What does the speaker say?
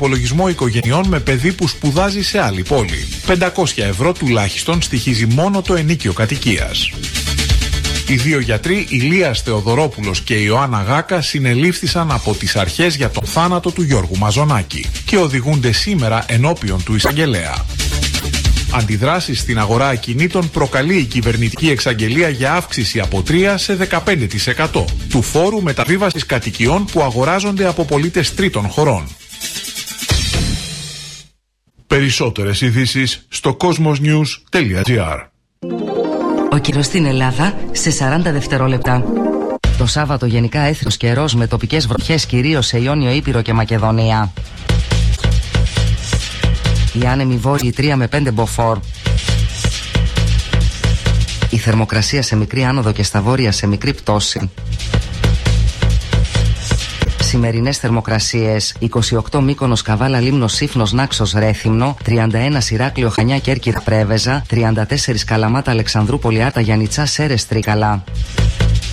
υπολογισμό οικογενειών με παιδί που σπουδάζει σε άλλη πόλη. 500 ευρώ τουλάχιστον στοιχίζει μόνο το ενίκιο κατοικίας. Οι δύο γιατροί, Ηλίας Θεοδωρόπουλος και Ιωάννα Γάκα, συνελήφθησαν από τις αρχές για τον θάνατο του Γιώργου Μαζονάκη και οδηγούνται σήμερα ενώπιον του εισαγγελέα. Αντιδράσεις στην αγορά ακινήτων προκαλεί η κυβερνητική εξαγγελία για αύξηση από 3% σε 15% του φόρου μεταβίβασης κατοικιών που αγοράζονται από πολίτες τρίτων χωρών. Περισσότερες ειδήσεις στο cosmosnews.gr. Ο καιρός στην Ελλάδα σε 40 δευτερόλεπτα. Το Σάββατο γενικά έθριος καιρός με τοπικές βροχές κυρίως σε Ιόνιο, Ήπειρο και Μακεδονία. Οι άνεμοι βόρειοι 3 με 5 μποφόρ. Η θερμοκρασία σε μικρή άνοδο και στα βόρεια σε μικρή πτώση. Σημερινές θερμοκρασίες: 28 Μύκονος, Καβάλα, Λίμνος, Σύφνος, Νάξος, Ρέθυμνο, 31 Ηράκλειο, Χανιά, Κέρκυρα, Πρέβεζα, 34 Καλαμάτα, Αλεξανδρούπολη, Άρτα, Γιαννιτσά, Σέρες, Τρίκαλα.